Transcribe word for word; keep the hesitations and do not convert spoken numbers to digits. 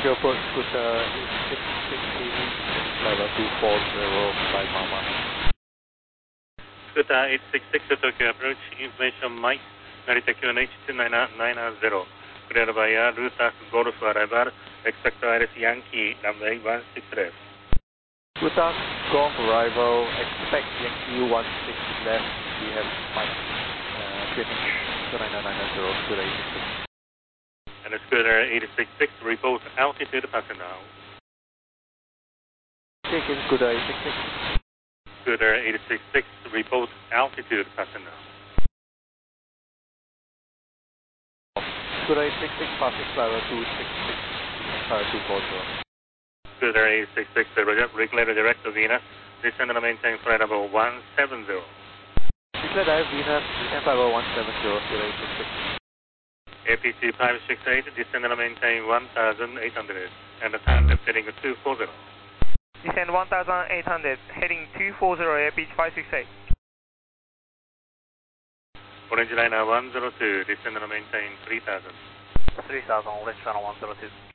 Tokyo Port Scooter six six eight, level two four zero, by Mama. Scooter eight six six to Tokyo approach, information Mike, Narita Q N H two nine nine zero. Cleared by air, route Golf arrival, expect Iris Yankee, runway one six left. Scooter Golf arrival, expect Yankee one six left, we have Mike, uh, finish two nine nine zero, Scooter eight six six. And Scooter eight six six, report altitude pattern now. Take in Scooter eight six six. Scooter eight six six, report altitude pattern now. Scooter eight six six, passing level two six six, level two four zero. Scooter eight six six, regulator direct to Venus, descend and maintain flight level one seven zero. Declare direct Venus, descend flight level one seven zero, Scooter eight six six. A P C five six eight, descend and maintain one thousand eight hundred, and the time is heading two four zero. Descend one thousand eight hundred, heading two four zero, A P C five six eight. Orange Liner one zero two, descend and maintain three thousand. three thousand, Orange Liner one zero two.